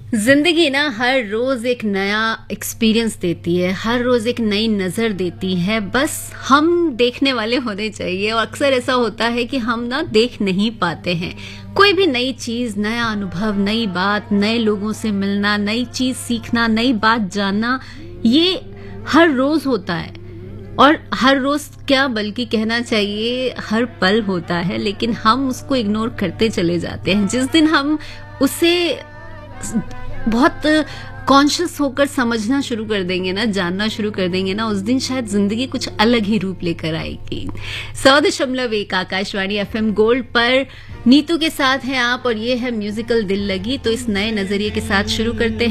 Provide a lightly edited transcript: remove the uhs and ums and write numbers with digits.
जिंदगी ना हर रोज एक नया एक्सपीरियंस देती है, हर रोज एक नई नजर देती है। बस हम देखने वाले होने चाहिए। और अक्सर ऐसा होता है कि हम ना देख नहीं पाते हैं कोई भी नई चीज, नया अनुभव, नई बात, नए लोगों से मिलना, नई चीज सीखना, नई बात जानना, ये हर रोज होता है। और हर रोज क्या, बल्कि कहना चाहिए हर पल होता है, लेकिन हम उसको इग्नोर करते चले जाते हैं। जिस दिन हम उसे बहुत कॉन्शियस होकर समझना शुरू कर देंगे ना, जानना शुरू कर देंगे ना, उस दिन शायद जिंदगी कुछ अलग ही रूप लेकर आएगी। 100.1 आकाशवाणी FM गोल्ड पर नीतू के साथ हैं आप, और ये है म्यूजिकल दिल लगी। तो इस नए नजरिए के साथ शुरू करते हैं।